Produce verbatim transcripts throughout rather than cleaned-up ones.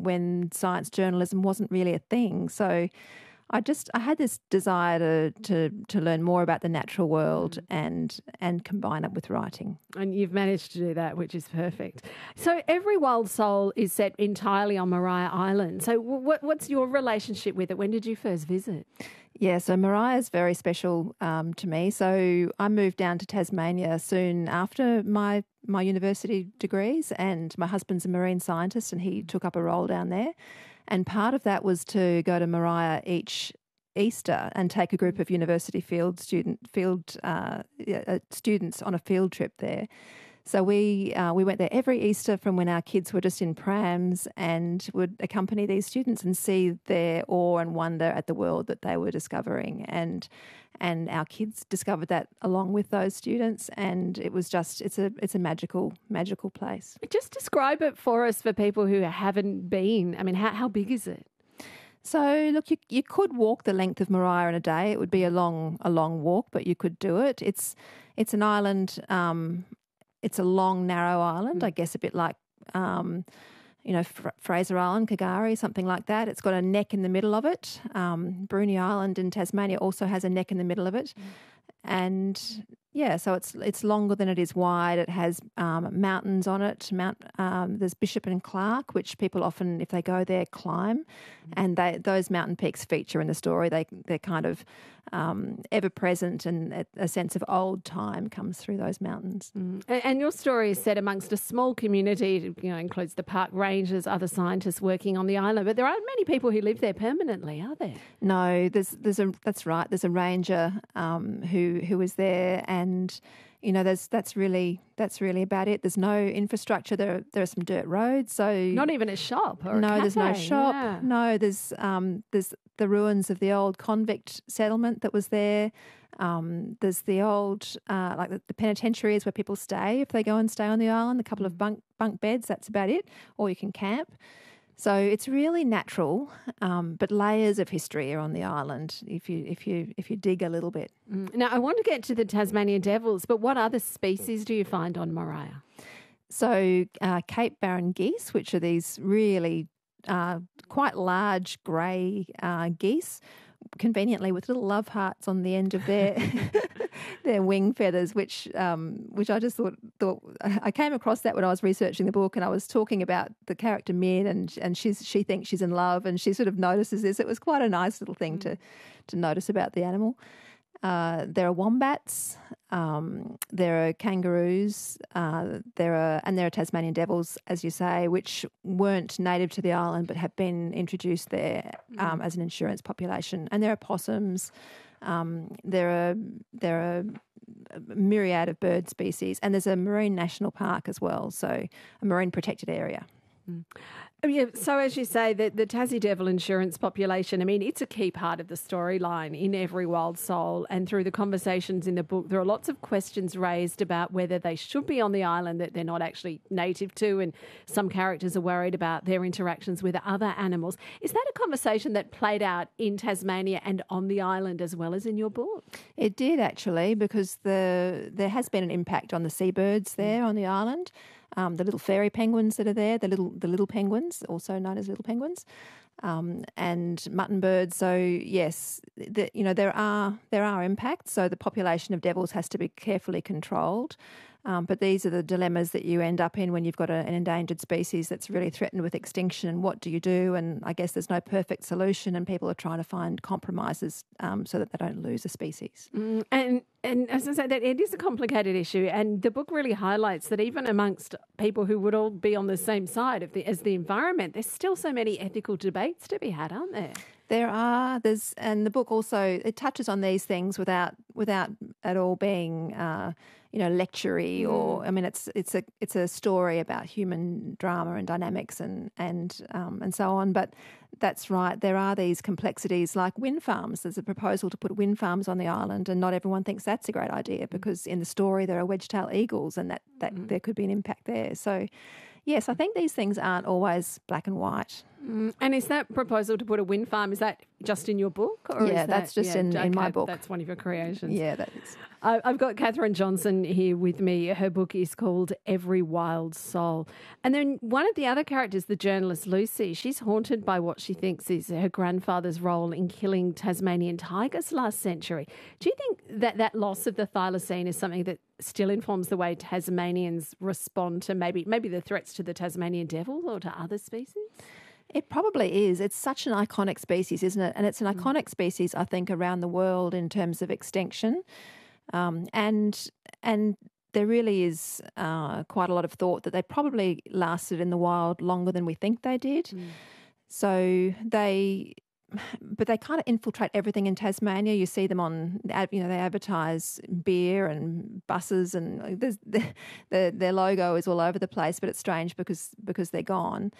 um, when science journalism wasn't really a thing. So I just I had this desire to to, to learn more about the natural world mm. and and combine it with writing. And you've managed to do that, which is perfect. So Every Wild Soul is set entirely on Maria Island. So what what's your relationship with it? When did you first visit? Yeah, so Maria is very special um, to me. So I moved down to Tasmania soon after my my university degrees, and my husband's a marine scientist and he took up a role down there. And part of that was to go to Maria each Easter and take a group of university field student field uh, students on a field trip there. So we uh, we went there every Easter from when our kids were just in prams, and would accompany these students and see their awe and wonder at the world that they were discovering. And and our kids discovered that along with those students, and it was just it's a it's a magical magical place. Just describe it for us for people who haven't been. I mean, how how big is it? So look, you you could walk the length of Maria in a day. It would be a long a long walk, but you could do it. It's it's an island. Um, It's a long, narrow island, mm. I guess a bit like, um, you know, F- Fraser Island, Kagari, something like that. It's got a neck in the middle of it. Um, Bruny Island in Tasmania also has a neck in the middle of it. Mm. And, yeah, so it's it's longer than it is wide. It has um, mountains on it. Mount um, There's Bishop and Clark, which people often, if they go there, climb. Mm. And they, those mountain peaks feature in the story. They, they're kind of um, ever-present, and a sense of old time comes through those mountains. Mm. And, and your story is set amongst a small community. It, you know, includes the park rangers, other scientists working on the island. But there aren't many people who live there permanently, are there? No, there's there's a that's right. There's a ranger um, who who is there, and you know, there's that's really that's really about it. There's no infrastructure. There there are some dirt roads. So not even a shop or no, a cafe. There's no shop. Yeah. No, there's um there's the ruins of the old convict settlement that was there. Um, there's the old uh, like the, the penitentiary is where people stay if they go and stay on the island. A couple of bunk bunk beds. That's about it. Or you can camp. So it's really natural, um, but layers of history are on the island if you if you if you dig a little bit. Mm. Now, I want to get to the Tasmanian devils, but what other species do you find on Maria? So uh, Cape Barren geese, which are these really uh, quite large grey uh, geese, conveniently with little love hearts on the end of their their wing feathers, which um, which I just thought thought I came across that when I was researching the book, and I was talking about the character Min, and and she's she thinks she's in love, and she sort of notices this. It was quite a nice little thing to to notice about the animal. Uh, there are wombats, um, there are kangaroos, uh, there are and there are Tasmanian devils, as you say, which weren't native to the island but have been introduced there um, mm. as an insurance population. And there are possums. Um, there are there are a myriad of bird species, and there's a marine national park as well, so a marine protected area. Mm. Yeah, so as you say, the, the Tassie Devil insurance population, I mean, it's a key part of the storyline in Every Wild Soul, and through the conversations in the book, there are lots of questions raised about whether they should be on the island that they're not actually native to, and some characters are worried about their interactions with other animals. Is that a conversation that played out in Tasmania and on the island as well as in your book? It did, actually, because the there has been an impact on the seabirds there on the island. Um, the little fairy penguins that are there, the little the little penguins, also known as little penguins, um, and mutton birds. So yes, the, you know there are there are impacts. So the population of devils has to be carefully controlled. Um, but these are the dilemmas that you end up in when you've got a, an endangered species that's really threatened with extinction. And what do you do? And I guess there's no perfect solution, and people are trying to find compromises um, so that they don't lose a species. Mm, and and as I say, that it is a complicated issue, and the book really highlights that even amongst people who would all be on the same side of the, as the environment, there's still so many ethical debates to be had, aren't there? There are. There's, and the book also it touches on these things without without at all being, uh, you know, lectury or. I mean, it's it's a it's a story about human drama and dynamics and and um, and so on. But that's right. There are these complexities like wind farms. There's a proposal to put wind farms on the island, and not everyone thinks that's a great idea because in the story there are wedge-tailed eagles, and that that mm. there could be an impact there. So. Yes, I think these things aren't always black and white. Mm. And is that proposal to put a wind farm, is that just in your book? Or yeah, is that's that, just yeah, in, okay, in my book. That's one of your creations. Yeah, that is. I- I've got Catherine Johnson here with me. Her book is called Every Wild Soul. And then one of the other characters, the journalist Lucy, she's haunted by what she thinks is her grandfather's role in killing Tasmanian tigers last century. Do you think that that loss of the thylacine is something that still informs the way Tasmanians respond to maybe maybe the threats to the Tasmanian devil or to other species? It probably is. It's such an iconic species, isn't it? And it's an iconic species, I think, around the world in terms of extinction. Um, and and there really is uh, quite a lot of thought that they probably lasted in the wild longer than we think they did. Mm. So they, but they kind of infiltrate everything in Tasmania. You see them on, you know, they advertise beer and buses, and there's, the, the, their logo is all over the place. But it's strange because because they're gone.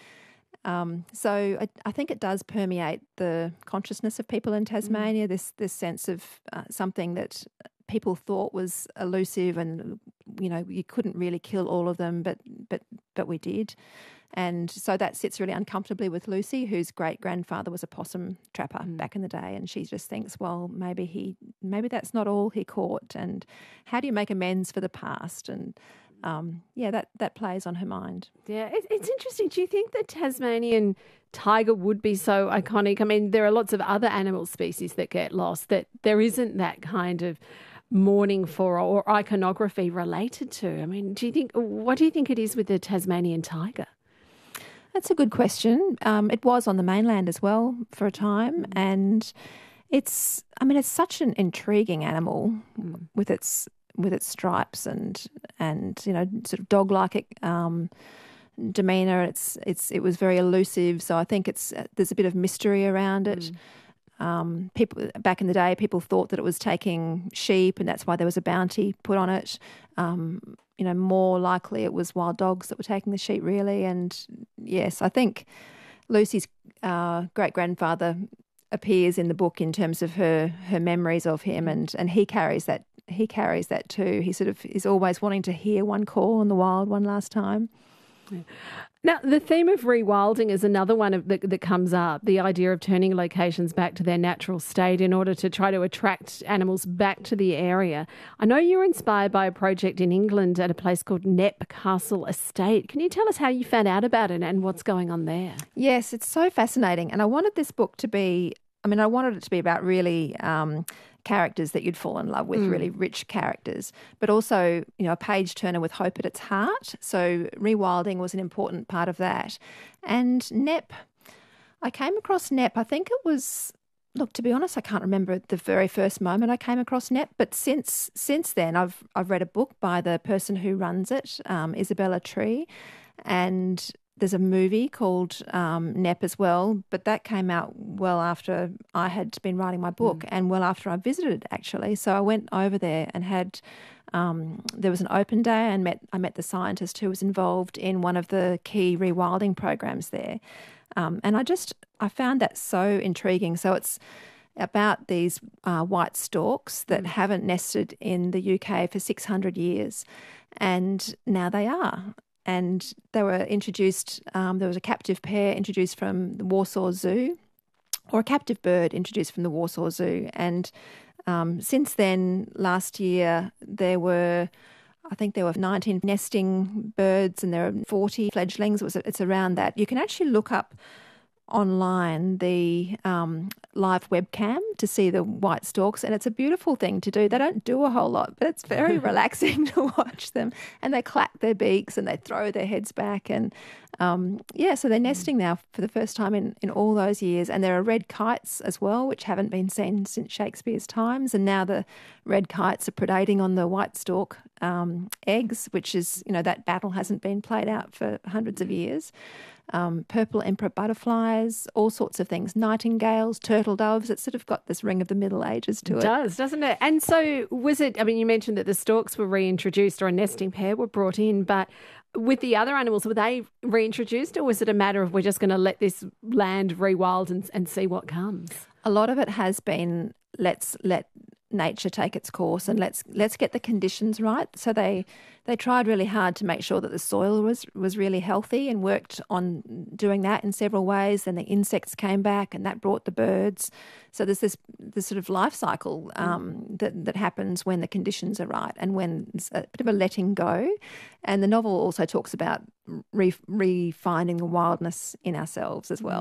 Um, so I, I think it does permeate the consciousness of people in Tasmania, mm. this this sense of uh, something that people thought was elusive, and, you know, you couldn't really kill all of them, but but but we did. And so that sits really uncomfortably with Lucy, whose great-grandfather was a possum trapper mm. back in the day, and she just thinks, well, maybe he maybe that's not all he caught, and how do you make amends for the past? And Um, yeah, that, that plays on her mind. Yeah, it, it's interesting. Do you think the Tasmanian tiger would be so iconic? I mean, there are lots of other animal species that get lost that there isn't that kind of mourning for or iconography related to. I mean, do you think, what do you think it is with the Tasmanian tiger? That's a good question. Um, it was on the mainland as well for a time, mm. and it's, I mean, it's such an intriguing animal mm. with its with its stripes and and you know, sort of dog-like um, demeanour. It's it's it was very elusive, so I think it's there's a bit of mystery around it. Mm. Um, people back in the day, people thought that it was taking sheep, and that's why there was a bounty put on it. Um, you know, more likely it was wild dogs that were taking the sheep, really. And yes, I think Lucy's uh, great grandfather appears in the book in terms of her her memories of him, and and he carries that. He carries that too. He sort of is always wanting to hear one call in the wild one last time. Yeah. Now, the theme of rewilding is another one of, that, that comes up, the idea of turning locations back to their natural state in order to try to attract animals back to the area. I know you're inspired by a project in England at a place called Knepp Castle Estate. Can you tell us how you found out about it and what's going on there? Yes, it's so fascinating. And I wanted this book to be, I mean, I wanted it to be about really Um, characters that you'd fall in love with, mm. really rich characters, but also, you know, a page turner with hope at its heart. So rewilding was an important part of that. And Knepp, I came across Knepp, I think it was, look, to be honest, I can't remember the very first moment I came across Knepp, but since since then I've I've read a book by the person who runs it, um, Isabella Tree, and there's a movie called um, Knepp as well, but that came out well after I had been writing my book mm. and well after I visited, actually. So I went over there and had um, there was an open day, and met I met the scientist who was involved in one of the key rewilding programs there, um, and I just I found that so intriguing. So it's about these uh, white storks that mm. haven't nested in the U K for six hundred years, and now they are. And they were introduced, um, there was a captive pair introduced from the Warsaw Zoo, or a captive bird introduced from the Warsaw Zoo. And um, since then, last year, there were, I think there were nineteen nesting birds, and there are forty fledglings. It was, it's around that. You can actually look up online the um, live webcam to see the white storks, and it's a beautiful thing to do. They don't do a whole lot, but it's very relaxing to watch them, and they clack their beaks and they throw their heads back, and um, yeah, so they're nesting now for the first time in, in all those years. And there are red kites as well, which haven't been seen since Shakespeare's times, and now the red kites are predating on the white stork um, eggs, which is, you know, that battle hasn't been played out for hundreds of years. Um, purple emperor butterflies, all sorts of things, nightingales, turtle doves. It's sort of got this ring of the Middle Ages to it. It does, doesn't it? And so was it, I mean, you mentioned that the storks were reintroduced, or a nesting pair were brought in, but with the other animals, were they reintroduced, or was it a matter of we're just going to let this land rewild and, and see what comes? A lot of it has been let's let nature take its course and let's let's get the conditions right. So they they tried really hard to make sure that the soil was was really healthy and worked on doing that in several ways. Then the insects came back and that brought the birds. So there's this this sort of life cycle um, that that happens when the conditions are right and when it's a bit of a letting go. And the novel also talks about re- refining the wildness in ourselves as well.